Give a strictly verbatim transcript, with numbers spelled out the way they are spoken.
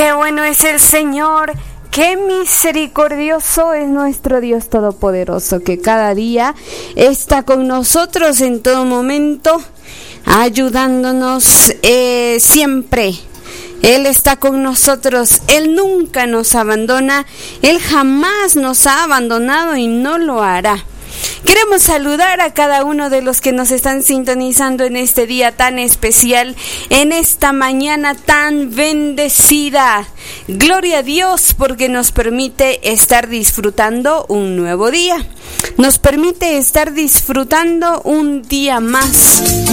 Qué bueno es el Señor, qué misericordioso es nuestro Dios Todopoderoso, que cada día está con nosotros en todo momento, ayudándonos eh, siempre. Él está con nosotros, Él nunca nos abandona, Él jamás nos ha abandonado y no lo hará. Queremos saludar a cada uno de los que nos están sintonizando en este día tan especial, en esta mañana tan bendecida. Gloria a Dios porque nos permite estar disfrutando un nuevo día. Nos permite estar disfrutando un día más.